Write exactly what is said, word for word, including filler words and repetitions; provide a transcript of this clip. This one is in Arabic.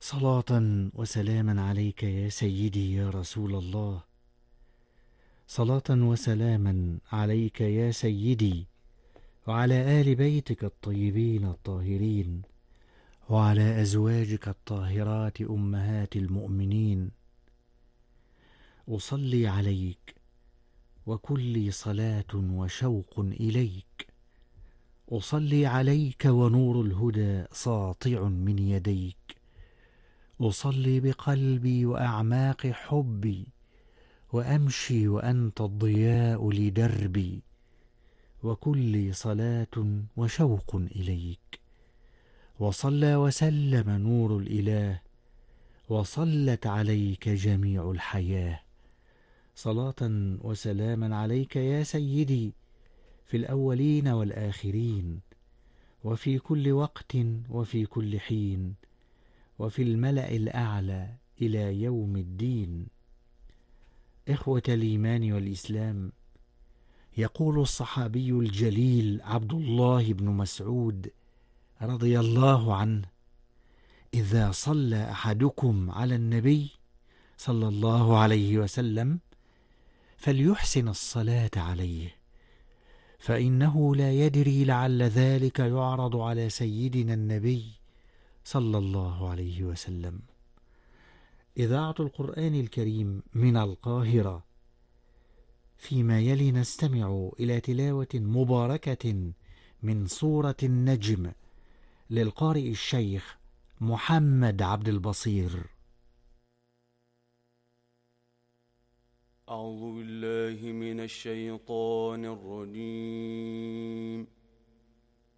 صلاة وسلاما عليك يا سيدي يا رسول الله. صلاة وسلاما عليك يا سيدي، وعلى آل بيتك الطيبين الطاهرين، وعلى أزواجك الطاهرات أمهات المؤمنين. أصلي عليك وكلي صلاة وشوق إليك. أصلي عليك ونور الهدى ساطع من يديك. أصلي بقلبي وأعماق حبي، وأمشي وأنت الضياء لدربي، وكلي صلاة وشوق إليك. وصلى وسلم نور الإله، وصلت عليك جميع الحياة. صلاة وسلاما عليك يا سيدي في الأولين والآخرين، وفي كل وقت وفي كل حين، وفي الملأ الأعلى إلى يوم الدين. إخوة الإيمان والإسلام، يقول الصحابي الجليل عبد الله بن مسعود رضي الله عنه: إذا صلى أحدكم على النبي صلى الله عليه وسلم فليحسن الصلاة عليه، فإنه لا يدري لعل ذلك يعرض على سيدنا النبي صلى الله عليه وسلم. إذاعة القرآن الكريم من القاهرة. فيما يلي نستمع إلى تلاوة مباركة من سورة النجم للقارئ الشيخ محمد عبد البصير. أعوذ بالله من الشيطان الرجيم.